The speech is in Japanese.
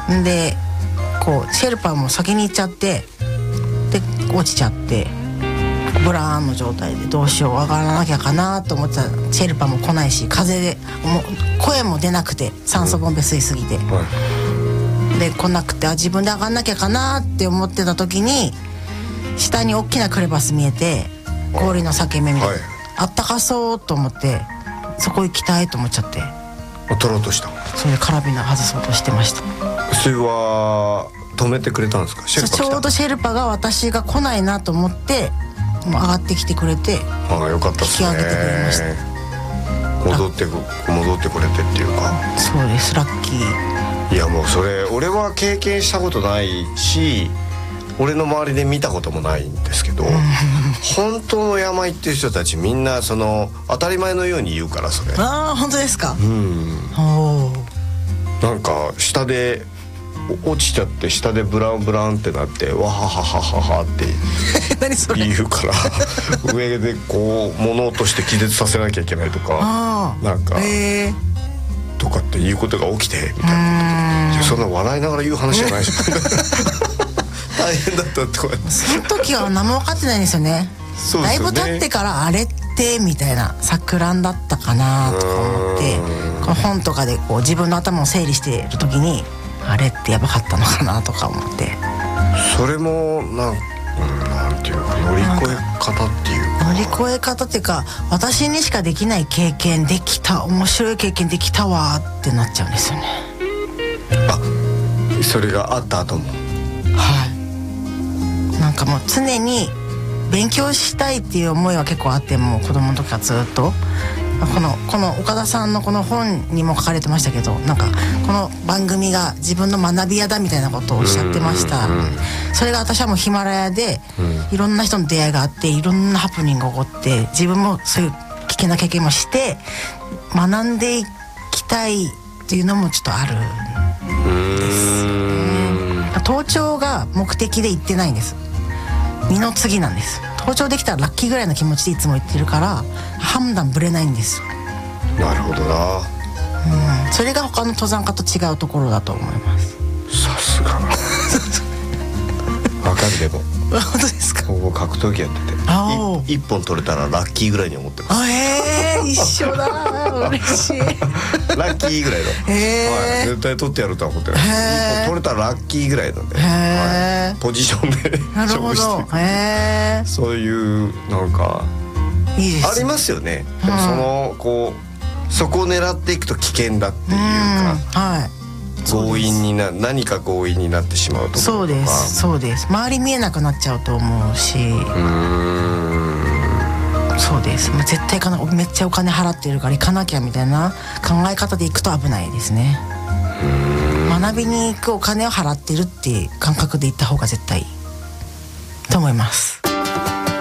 でこうシェルパも先に行っちゃって、で落ちちゃってブラーンの状態でどうしよう上がらなきゃかなと思ってたらシェルパも来ないし、風でもう声も出なくて酸素ボンベ吸いすぎて、で来なくて自分で上がんなきゃかなって思ってた時に下に大きなクレバス見えて氷の裂け目みたいな、あったかそうと思ってそこ行きたいと思っちゃって、 取ろうとした。 それでカラビナ外そうとしてました。 それは止めてくれたんですか？シェルパ来た。 ちょうどシェルパが私が来ないなと思ってもう上がってきてくれて、 ああよかったですね。 引き上げてくれました。 戻ってくれてっていうか。 そうです、ラッキー。 いやもうそれ俺は経験したことないし、俺の周りで見たこともないんですけど、本当の山行ってる人たちみんなその当たり前のように言うから、それ。 ああ本当ですか。 おなんか下で落ちちゃって下でブランブランってなってわはははははって何それ言うから上でこう物落として気絶させなきゃいけないとかなんかとかっていうことが起きてみたいな、そんな笑いながら言う話じゃないし大変だったってその時は何も分かってないんですよね。 そうですよね。 だいぶ経ってからあれってみたいな錯乱だったかなとか思って、この本とかでこう自分の頭を整理している時にあれってやばかったのかなとか思って、 それもなんていうか乗り越え方っていうか、 乗り越え方っていうか私にしかできない経験できた、面白い経験できたわってなっちゃうんですよね。 あ、それがあった後も。 はい、なんかもう常に勉強したいっていう思いは結構あって、もう子供の時からずっとこの岡田さんのこの本にも書かれてましたけど、なんかこの番組が自分の学び屋だみたいなことをおっしゃってました。それが私はもうヒマラヤでいろんな人の出会いがあって、いろんなハプニングが起こって、自分もそういう危険な経験もして学んでいきたいっていうのもちょっとあるんですね。登頂が目的で行ってないんです。二の次なんです。登頂できたらラッキーぐらいの気持ちでいつも言ってるから判断ぶれないんですよ。 なるほどな。 それが他の登山家と違うところだと思います。 さすがわかる。でも本当ですか。 僕格闘技やってて一本取れたらラッキーぐらいに思ってます。 一緒だ嬉しいラッキーぐらいの、はい、絶対取ってやるとは思ってない。一本取れたらラッキーぐらいなんで、はい、ポジションで勝負してる。そういうなんかいいです、ね、ありますよね。でもそのこうそこを狙っていくと危険だっていうか、はい、強引に何か強引になってしまうとか。そうですそうです。周り見えなくなっちゃうと思うし、そうです。もう絶対めっちゃお金払ってるから行かなきゃみたいな考え方で行くと危ないですね。学びに行くお金を払ってるっていう感覚で行った方が絶対いいと思います。